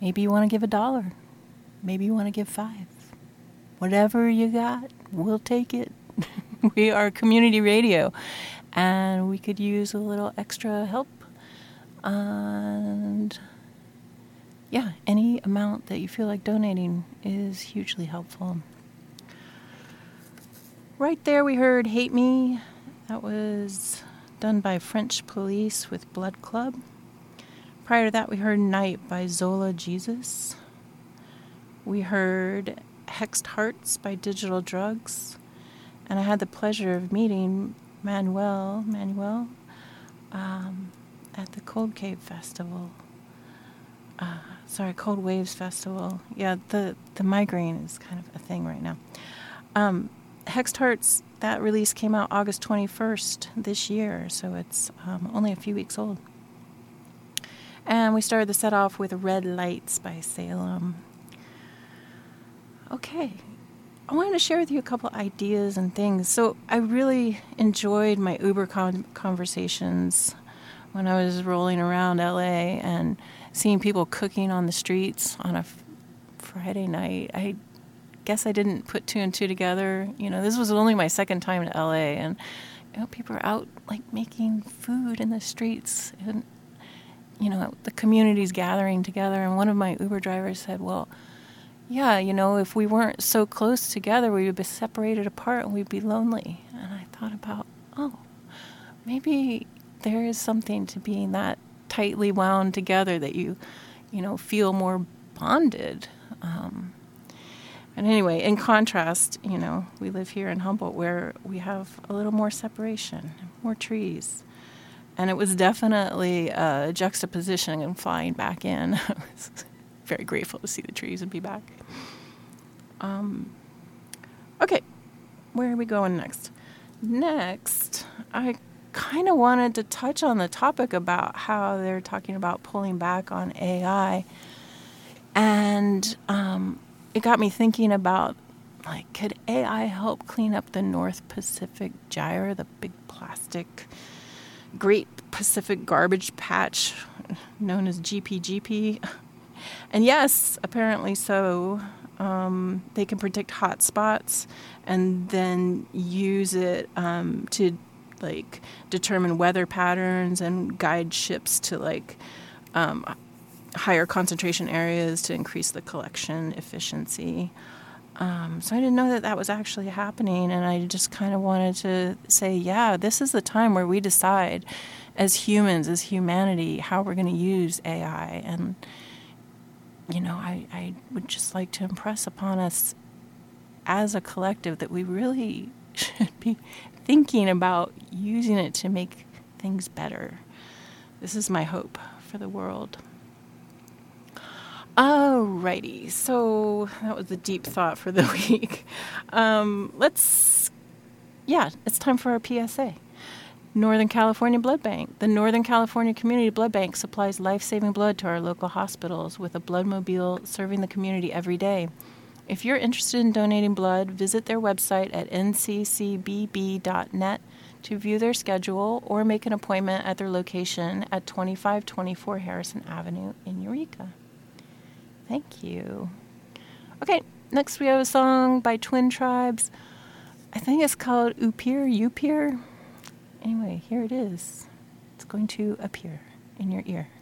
Maybe you want to give $1. Maybe you want to give $5. Whatever you got, we'll take it. We are community radio, and we could use a little extra help. And yeah, any amount that you feel like donating is hugely helpful. Right there we heard Hate Me. That was done by French Police with Blood Club. Prior to that we heard Night by Zola Jesus. We heard Hexed Hearts by Digital Drugs. And I had the pleasure of meeting Manuel at the Cold Cave Festival. Cold Waves Festival. Yeah, the migraine is kind of a thing right now. Hexed Hearts, that release came out August 21st this year, so it's only a few weeks old. And we started the set off with Red Lights by Salem. Okay, I wanted to share with you a couple ideas and things. So I really enjoyed my Uber conversations when I was rolling around LA and seeing people cooking on the streets on a Friday night. I guess I didn't put two and two together. This was only my second time to LA, and people are out like making food in the streets, and the community's gathering together. And one of my Uber drivers said, well, yeah, if we weren't so close together, we would be separated apart and we'd be lonely. And I thought about, maybe there is something to being that tightly wound together that you feel more bonded. And anyway, in contrast, we live here in Humboldt where we have a little more separation, more trees. And it was definitely a juxtaposition and flying back in. I was very grateful to see the trees and be back. Okay, where are we going next? Next, I kind of wanted to touch on the topic about how they're talking about pulling back on AI. And it got me thinking about, could AI help clean up the North Pacific Gyre, the big plastic Great Pacific Garbage Patch known as GPGP? And yes, apparently so. They can predict hot spots and then use it to determine weather patterns and guide ships to higher concentration areas to increase the collection efficiency. So I didn't know that was actually happening, and I just kind of wanted to say, yeah, this is the time where we decide as humans, as humanity, how we're going to use AI. And I would just like to impress upon us as a collective that we really should be thinking about using it to make things better. This is my hope for the world. Alrighty, so that was the deep thought for the week. It's time for our PSA. Northern California Blood Bank. The Northern California Community Blood Bank supplies life-saving blood to our local hospitals with a blood mobile serving the community every day. If you're interested in donating blood, visit their website at nccbb.net to view their schedule or make an appointment at their location at 2524 Harrison Avenue in Eureka. Thank you. Okay, next we have a song by Twin Tribes. I think it's called Upir. Anyway, here it is. It's going to appear in your ear.